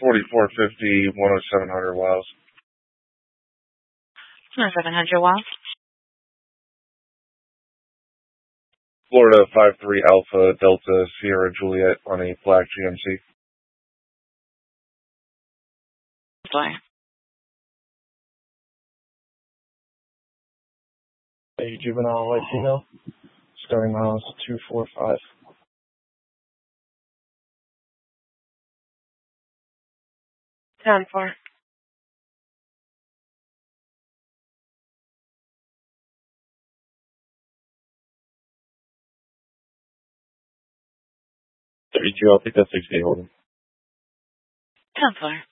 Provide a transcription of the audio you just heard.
4450, 10700 Wiles. 700 Wiles. Florida 53 Alpha Delta Sierra Juliet on a black GMC. Sorry. A juvenile Latino, starting miles 245. Down 4. I'll take that 6-8 hold. Down 4.